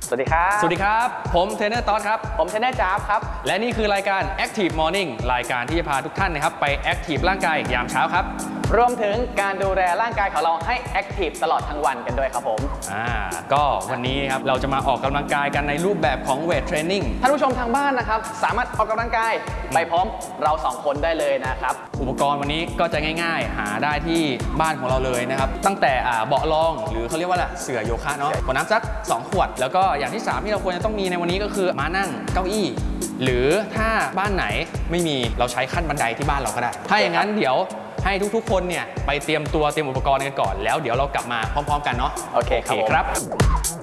สวัสดีครับสวัสดีครับผมเทรนเนอร์ต๊อดครับผมเทรนเนอร์จ๊าบครับและนี่คือรายการ Active Morning รายการที่จะพาทุกท่านนะครับไป Active ร่างกายยามเช้าครับรวมถึงการดูแลร่างกายของเราให้แอคทีฟตลอดทั้งวันกันด้วยครับผมก็วันนี้ครับเราจะมาออกกำลังกายกันในรูปแบบของเวทเทรนนิ่งท่านผู้ชมทางบ้านนะครับสามารถออกกำลังกายไปพร้อมเรา2คนได้เลยนะครับอุปกรณ์วันนี้ก็จะง่ายๆหาได้ที่บ้านของเราเลยนะครับตั้งแต่เบาะรองหรือเขาเรียกว่าเสื่อโยคะเนาะขวดน้ำสัก2 ขวดแล้วก็อย่างที่3ที่เราควรจะต้องมีในวันนี้ก็คือม้านั่งเก้าอี้หรือถ้าบ้านไหนไม่มีเราใช้ขั้นบันไดที่บ้านเราก็ได้ถ้าอย่างนั้นเดี๋ยวให้ทุกๆคนเนี่ยไปเตรียมอุปกรณ์กันก่อนแล้วเดี๋ยวเรากลับมาพร้อมๆกันเนาะโอเคครับ